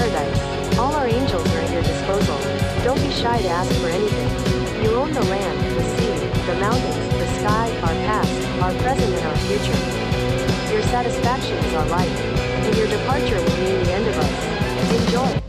paradise. All our angels are at your disposal. Don't be shy to ask for anything. You own the land, the sea, the mountains, the sky, our past, our present and our future. Your satisfaction is our life, and your departure will mean the end of us. Enjoy.